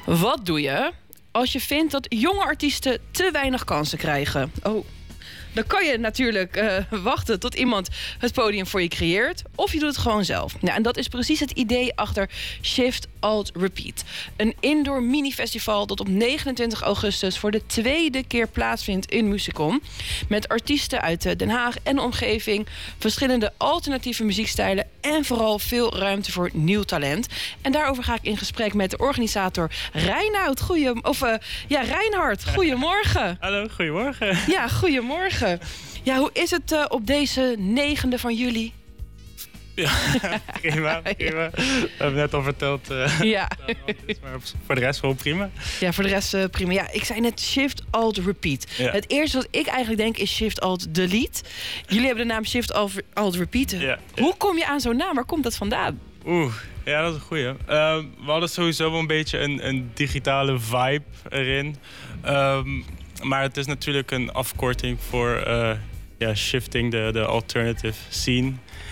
Wat doe je als je vindt dat jonge artiesten te weinig kansen krijgen? Oh, dan kan je natuurlijk wachten tot iemand het podium voor je creëert. Of je doet het gewoon zelf. Nou, en dat is precies het idee achter Shift Alt Repeat. Een indoor mini-festival dat op 29 augustus voor de tweede keer plaatsvindt in Musicon. Met artiesten uit Den Haag en de omgeving. Verschillende alternatieve muziekstijlen. En vooral veel ruimte voor nieuw talent. En daarover ga ik in gesprek met de organisator Reinhard. Reinhard, goedemorgen. Hallo, goedemorgen. Ja, goedemorgen. Ja, hoe is het op deze 9e van juli? Ja, prima. We hebben net al verteld. Ja. Maar voor de rest wel prima. Ja, voor de rest prima. Ja, ik zei net Shift Alt Repeat. Ja. Het eerste wat ik eigenlijk denk is Shift Alt Delete. Jullie hebben de naam Shift Alt Repeat. Ja. Hoe kom je aan zo'n naam? Waar komt dat vandaan? Ja, dat is een goeie. We hadden sowieso wel een beetje een digitale vibe erin. Maar het is natuurlijk een afkorting voor shifting de alternative scene.